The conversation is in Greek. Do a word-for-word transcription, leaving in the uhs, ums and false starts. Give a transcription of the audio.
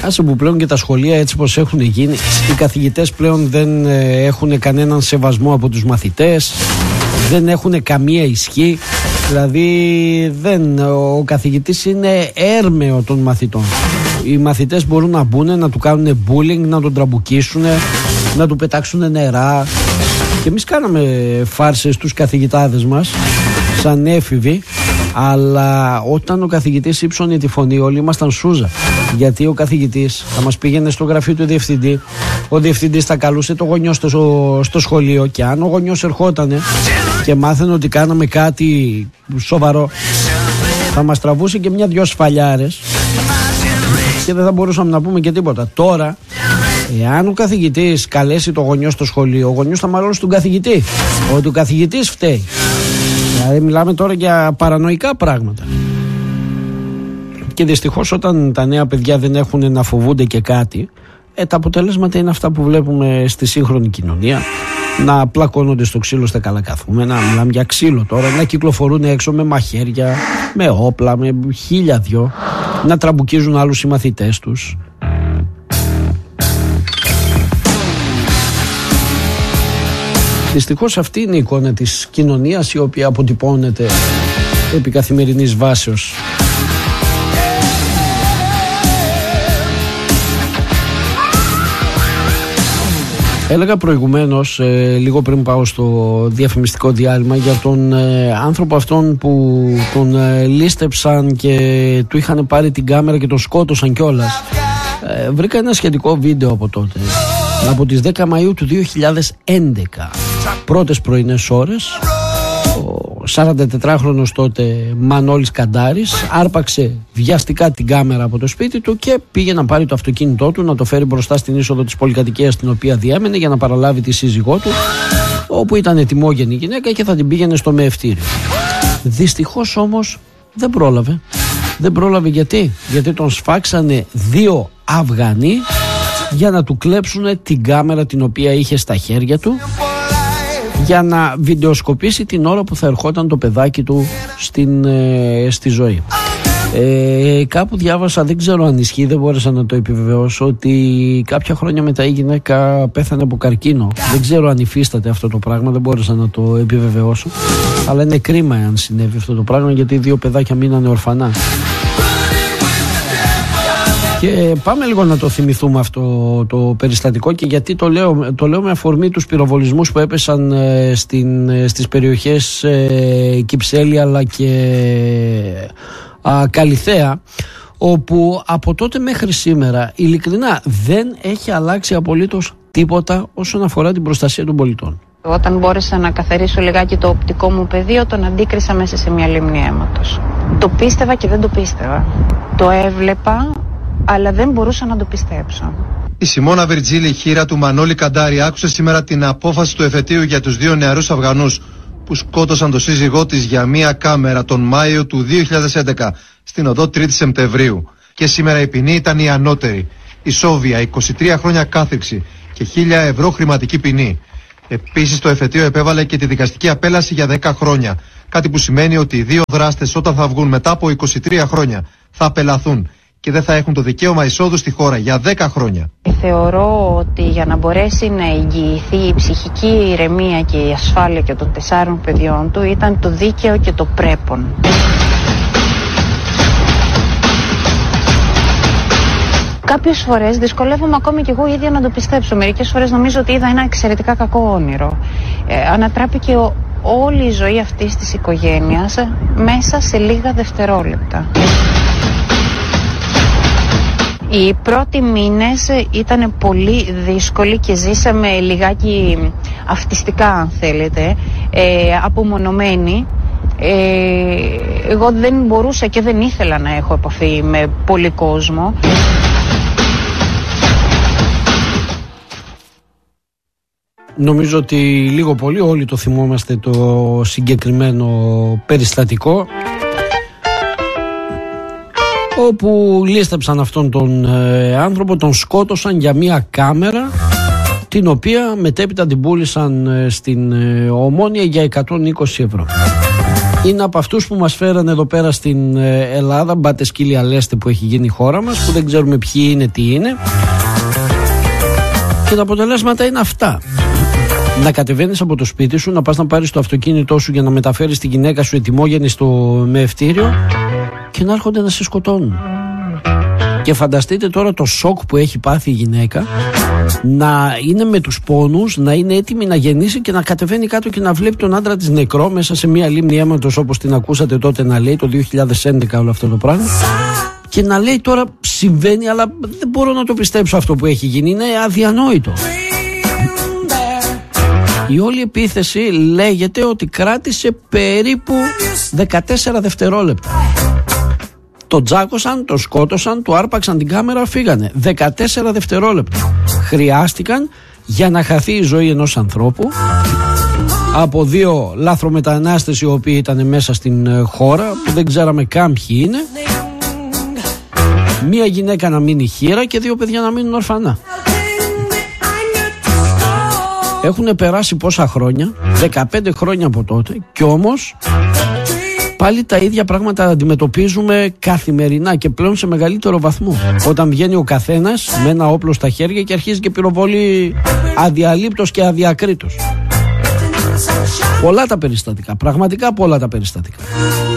Άσε που πλέον και τα σχολεία έτσι πως έχουν γίνει, οι καθηγητές πλέον δεν έχουν κανέναν σεβασμό από τους μαθητές, δεν έχουν καμία ισχύ. Δηλαδή δεν, ο καθηγητής είναι έρμεο των μαθητών. Οι μαθητές μπορούν να μπουν, να του κάνουν bullying, να τον τραμπουκίσουν, να του πετάξουν νερά. Και εμείς κάναμε φάρσες στους καθηγητάδες μας σαν έφηβοι, αλλά όταν ο καθηγητής ύψωνε τη φωνή όλοι ήμασταν σούζα. Γιατί ο καθηγητής θα μας πήγαινε στο γραφείο του διευθυντή, ο διευθυντής θα καλούσε το γονιό στο, στο σχολείο, και αν ο γονιός ερχότανε και μάθαινε ότι κάναμε κάτι σοβαρό, θα μας τραβούσε και μια-δυο σφαλιάρες και δεν θα μπορούσαμε να πούμε και τίποτα. Τώρα, εάν ο καθηγητής καλέσει το γονιό στο σχολείο, ο γονιός θα μαλώσει τον καθηγητή, ότι ο καθηγητής φταίει. Δηλαδή μιλάμε τώρα για παρανοϊκά πράγματα. Και δυστυχώς όταν τα νέα παιδιά δεν έχουν να φοβούνται και κάτι, ε, τα αποτελέσματα είναι αυτά που βλέπουμε στη σύγχρονη κοινωνία. Να πλακώνονται στο ξύλο στα καλά καθούμενα, μιλάμε για ξύλο τώρα, να κυκλοφορούν έξω με μαχαίρια, με όπλα, με χίλια δυο, να τραμπουκίζουν άλλους οι μαθητές τους. Δυστυχώς αυτή είναι η εικόνα της κοινωνίας, η οποία αποτυπώνεται επί καθημερινής βάσεως. Έλεγα προηγουμένως, ε, λίγο πριν πάω στο διαφημιστικό διάλειμμα, για τον ε, άνθρωπο αυτόν που τον ε, λίστεψαν και του είχαν πάρει την κάμερα και τον σκότωσαν κιόλας. Ε, βρήκα ένα σχετικό βίντεο από τότε, από τις δέκα Μαΐου του δύο χιλιάδες έντεκα. Πρώτες πρωινές ώρες, ο σαραντατετράχρονος τότε Μανώλης Καντάρης άρπαξε βιαστικά την κάμερα από το σπίτι του και πήγε να πάρει το αυτοκίνητό του, να το φέρει μπροστά στην είσοδο της πολυκατοικίας στην οποία διέμενε, για να παραλάβει τη σύζυγό του, όπου ήταν ετοιμόγενη γυναίκα και θα την πήγαινε στο μεευτήριο. Δυστυχώς όμως δεν πρόλαβε. Δεν πρόλαβε γιατί, γιατί τον σφάξανε δύο Αφγανοί για να του κλέψουν την κάμερα την οποία είχε στα χέρια του, για να βιντεοσκοπήσει την ώρα που θα ερχόταν το παιδάκι του στην, ε, στη ζωή. Ε, κάπου διάβασα, δεν ξέρω αν ισχύει, δεν μπόρεσα να το επιβεβαιώσω, ότι κάποια χρόνια μετά η γυναίκα πέθανε από καρκίνο. Δεν ξέρω αν υφίσταται αυτό το πράγμα, δεν μπόρεσα να το επιβεβαιώσω, αλλά είναι κρίμα αν συνέβη αυτό το πράγμα, γιατί οι δύο παιδάκια μείνανε ορφανά. Και πάμε λίγο να το θυμηθούμε αυτό το περιστατικό, και γιατί το λέω, το λέω με αφορμή τους πυροβολισμούς που έπεσαν ε, στην, ε, στις περιοχές ε, Κυψέλη αλλά και ε, Καλιθέα, όπου από τότε μέχρι σήμερα ειλικρινά δεν έχει αλλάξει απολύτως τίποτα όσον αφορά την προστασία των πολιτών. Όταν μπόρεσα να καθαρίσω λιγάκι το οπτικό μου πεδίο, τον αντίκρισα μέσα σε μια λίμνη αίματος. Το πίστευα και δεν το πίστευα. Το έβλεπα, αλλά δεν μπορούσα να το πιστέψω. Η Σιμώνα Βερτζίλη, χείρα του Μανώλη Καντάρη, άκουσε σήμερα την απόφαση του εφετείου για τους δύο νεαρούς Αφγανούς που σκότωσαν τον σύζυγό της για μία κάμερα τον Μάιο του δύο χιλιάδες έντεκα στην οδό τρίτη Σεπτεμβρίου. Και σήμερα η ποινή ήταν η ανώτερη. Η Σόβια, είκοσι τρία χρόνια κάθριξη και χίλια ευρώ χρηματική ποινή. Επίσης το εφετείο επέβαλε και τη δικαστική απέλαση για δέκα χρόνια. Κάτι που σημαίνει ότι οι δύο δράστες, όταν θα βγουν μετά από είκοσι τρία χρόνια, θα απελαθούν και δεν θα έχουν το δικαίωμα εισόδου στη χώρα για δέκα χρόνια. Θεωρώ ότι για να μπορέσει να εγγυηθεί η ψυχική ηρεμία και η ασφάλεια και των τεσσάρων παιδιών του, ήταν το δίκαιο και το πρέπον. Κάποιες φορές δυσκολεύομαι ακόμη και εγώ ίδια να το πιστέψω. Μερικές φορές νομίζω ότι είδα ένα εξαιρετικά κακό όνειρο. Ε, ανατράπηκε ο, όλη η ζωή αυτής της οικογένειας μέσα σε λίγα δευτερόλεπτα. Οι πρώτοι μήνες ήταν πολύ δύσκολοι και ζήσαμε λιγάκι αυτιστικά, αν θέλετε, ε, απομονωμένοι. Ε, εγώ δεν μπορούσα και δεν ήθελα να έχω επαφή με πολύ κόσμο. Νομίζω ότι λίγο πολύ όλοι το θυμόμαστε το συγκεκριμένο περιστατικό, όπου λίστεψαν αυτόν τον ε, άνθρωπο, τον σκότωσαν για μία κάμερα, την οποία μετέπειτα την πούλησαν ε, στην ε, Ομόνια για εκατόν είκοσι ευρώ. είναι από αυτούς που μας φέρανε εδώ πέρα στην Ελλάδα. Μπάτε σκύλια λέστε που έχει γίνει η χώρα μας, που δεν ξέρουμε ποιοι είναι, τι είναι. Και τα αποτελέσματα είναι αυτά. Να κατεβαίνεις από το σπίτι σου, να πας να πάρεις το αυτοκίνητό σου για να μεταφέρεις τη γυναίκα σου ετοιμόγενη στο μεευτήριο και να έρχονται να σε σκοτώνουν. Και φανταστείτε τώρα το σοκ που έχει πάθει η γυναίκα, να είναι με τους πόνους, να είναι έτοιμη να γεννήσει και να κατεβαίνει κάτω και να βλέπει τον άντρα της νεκρό μέσα σε μια λίμνη αίματος, όπως την ακούσατε τότε να λέει το δύο χιλιάδες έντεκα όλο αυτό το πράγμα. Και να λέει τώρα συμβαίνει, αλλά δεν μπορώ να το πιστέψω αυτό που έχει γίνει, είναι αδιανόητο. Η όλη επίθεση λέγεται ότι κράτησε περίπου δεκατέσσερα δευτερόλεπτα. Το τζάκωσαν, το σκότωσαν, του άρπαξαν την κάμερα, φύγανε. δεκατέσσερα δευτερόλεπτα χρειάστηκαν για να χαθεί η ζωή ενός ανθρώπου από δύο λάθρομετανάστες οι οποίοι ήταν μέσα στην χώρα, που δεν ξέραμε καν ποιοι είναι. Μία γυναίκα να μείνει χήρα και δύο παιδιά να μείνουν ορφανά. Έχουν περάσει πόσα χρόνια, δεκαπέντε χρόνια από τότε, και όμως πάλι τα ίδια πράγματα αντιμετωπίζουμε καθημερινά και πλέον σε μεγαλύτερο βαθμό. Όταν βγαίνει ο καθένας με ένα όπλο στα χέρια και αρχίζει και πυροβολεί αδιαλείπτως και αδιακρίτως. Πολλά τα περιστατικά, πραγματικά πολλά τα περιστατικά.